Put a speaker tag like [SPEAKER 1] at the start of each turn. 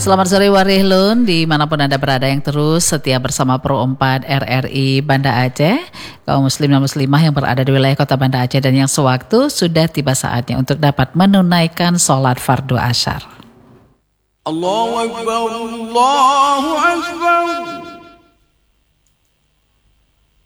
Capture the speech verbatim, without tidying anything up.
[SPEAKER 1] Selamat sore Warihlun, dimanapun Anda berada yang terus setia bersama Pro empat R R I Banda Aceh, kaum muslim dan muslimah yang berada di wilayah kota Banda Aceh, dan yang sewaktu sudah tiba saatnya untuk dapat menunaikan sholat fardu asyar.
[SPEAKER 2] Allahu Akbar, Allahu Akbar.